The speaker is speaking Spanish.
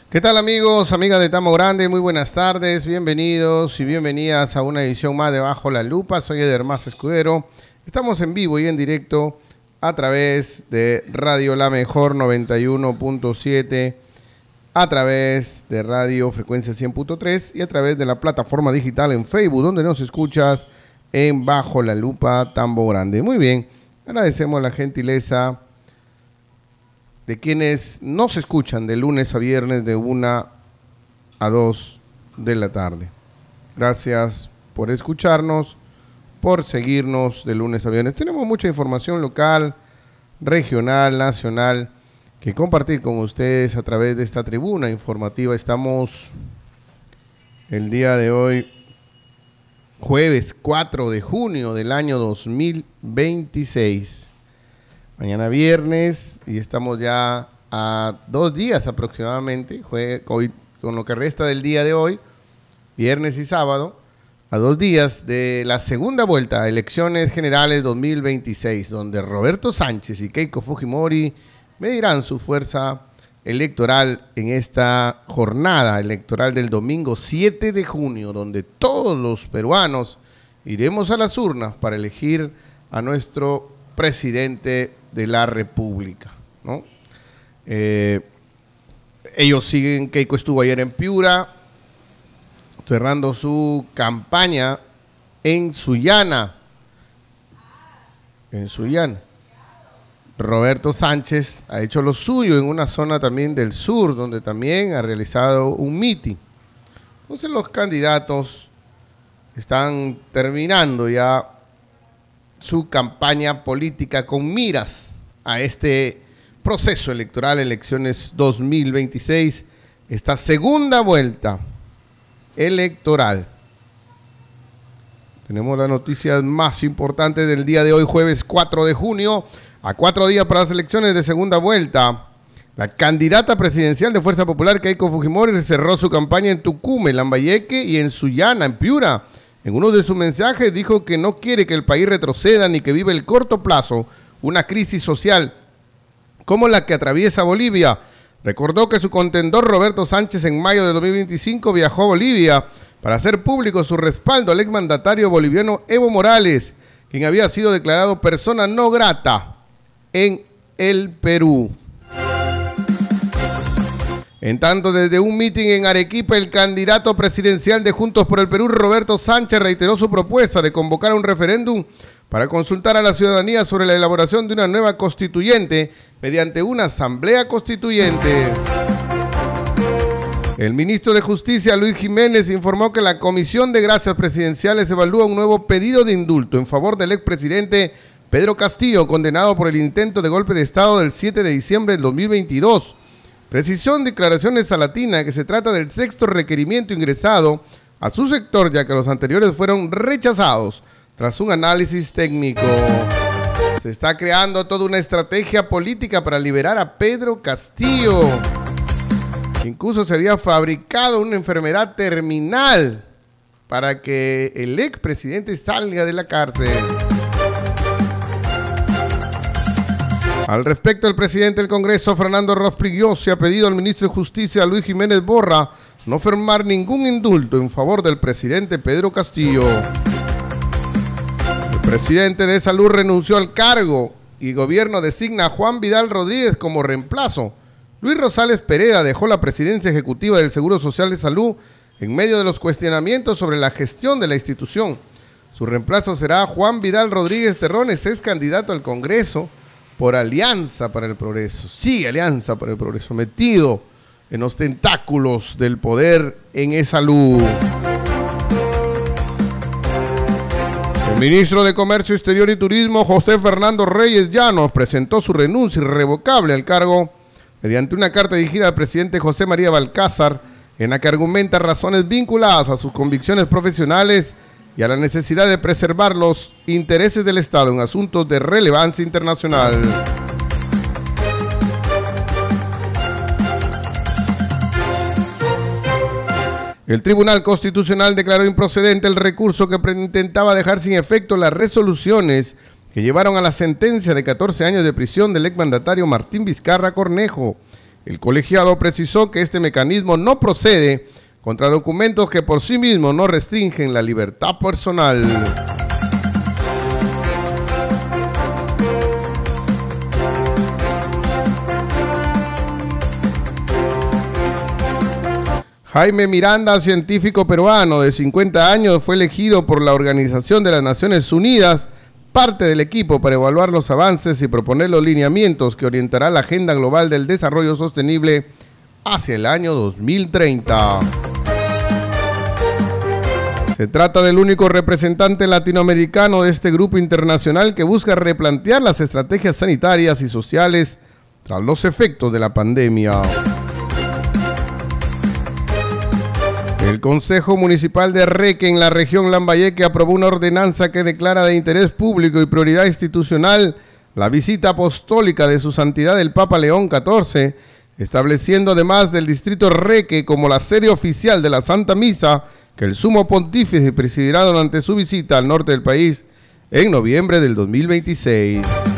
¿Qué tal amigos, amigas de Tamo Grande? Muy buenas tardes, bienvenidos y bienvenidas a una edición más de Bajo la Lupa. Soy Eder Mas Escudero. Estamos en vivo y en directo a través de Radio La Mejor 91.7, a través de Radio Frecuencia 100.3 y a través de la plataforma digital en Facebook, donde nos escuchas en Bajo la Lupa Tambo Grande. Muy bien, agradecemos la gentileza de quienes nos escuchan de lunes a viernes de 1 a 2 de la tarde. Gracias por escucharnos, por seguirnos de lunes a viernes. Tenemos mucha información local, regional, nacional, que compartir con ustedes a través de esta tribuna informativa. Estamos el día de hoy, jueves 4 de junio del año 2026. Mañana viernes y estamos ya a 2 días aproximadamente, hoy, con lo que resta del día de hoy, viernes y sábado, a 2 días de la segunda vuelta a elecciones generales 2026, donde Roberto Sánchez y Keiko Fujimori medirán su fuerza electoral en esta jornada electoral del domingo 7 de junio, donde todos los peruanos iremos a las urnas para elegir a nuestro presidente de la República, ¿no? Ellos siguen. Keiko estuvo ayer en Piura, cerrando su campaña en Sullana. Roberto Sánchez ha hecho lo suyo en una zona también del sur, donde también ha realizado un mitin. Entonces los candidatos están terminando ya su campaña política con miras a este proceso electoral, elecciones 2026, esta segunda vuelta electoral. Tenemos las noticias más importantes del día de hoy, jueves 4 de junio, a 4 días para las elecciones de segunda vuelta. La candidata presidencial de Fuerza Popular, Keiko Fujimori, cerró su campaña en Tucumán, Lambayeque y en Sullana, en Piura. En uno de sus mensajes dijo que no quiere que el país retroceda ni que viva el corto plazo una crisis social como la que atraviesa Bolivia. Recordó que su contendor Roberto Sánchez en mayo de 2025 viajó a Bolivia para hacer público su respaldo al exmandatario boliviano Evo Morales, quien había sido declarado persona no grata en el Perú. En tanto, desde un mitin en Arequipa, el candidato presidencial de Juntos por el Perú, Roberto Sánchez, reiteró su propuesta de convocar un referéndum para consultar a la ciudadanía sobre la elaboración de una nueva constituyente mediante una asamblea constituyente. El ministro de Justicia, Luis Jiménez, informó que la Comisión de Gracias Presidenciales evalúa un nuevo pedido de indulto en favor del expresidente Pedro Castillo, condenado por el intento de golpe de Estado del 7 de diciembre del 2022. Precisó en declaraciones a Latina que se trata del sexto requerimiento ingresado a su sector, ya que los anteriores fueron rechazados tras un análisis técnico. Se está creando toda una estrategia política para liberar a Pedro Castillo. Incluso se había fabricado una enfermedad terminal para que el expresidente salga de la cárcel. Al respecto, el presidente del Congreso, Fernando Rospigliosi, ha pedido al ministro de Justicia, Luis Jiménez Borra, no firmar ningún indulto en favor del presidente Pedro Castillo. El presidente de Salud renunció al cargo y el gobierno designa a Juan Vidal Rodríguez como reemplazo. Luis Rosales Pereda dejó la presidencia ejecutiva del Seguro Social de Salud en medio de los cuestionamientos sobre la gestión de la institución. Su reemplazo será Juan Vidal Rodríguez Terrones, ex candidato al Congreso por Alianza para el Progreso. Sí, Alianza para el Progreso, metido en los tentáculos del poder en E-Salud. El ministro de Comercio Exterior y Turismo, José Fernando Reyes Llanos, presentó su renuncia irrevocable al cargo mediante una carta dirigida al presidente José María Balcázar, en la que argumenta razones vinculadas a sus convicciones profesionales y a la necesidad de preservar los intereses del Estado en asuntos de relevancia internacional. El Tribunal Constitucional declaró improcedente el recurso que intentaba dejar sin efecto las resoluciones que llevaron a la sentencia de 14 años de prisión del exmandatario Martín Vizcarra Cornejo. El colegiado precisó que este mecanismo no procede contra documentos que por sí mismos no restringen la libertad personal. Jaime Miranda, científico peruano de 50 años, fue elegido por la Organización de las Naciones Unidas, parte del equipo para evaluar los avances y proponer los lineamientos que orientará la Agenda Global del Desarrollo Sostenible hacia el año 2030. Se trata del único representante latinoamericano de este grupo internacional que busca replantear las estrategias sanitarias y sociales tras los efectos de la pandemia. El Consejo Municipal de Reque, en la región Lambayeque, aprobó una ordenanza que declara de interés público y prioridad institucional la visita apostólica de su santidad el Papa León XIV, estableciendo además del distrito Reque como la sede oficial de la Santa Misa que el Sumo Pontífice presidirá durante su visita al norte del país en noviembre del 2026.